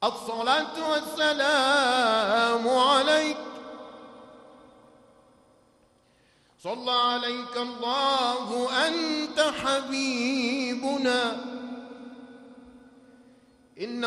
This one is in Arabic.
الصلاة والسلام عليك، صلى عليك الله أنت حبيبنا. إن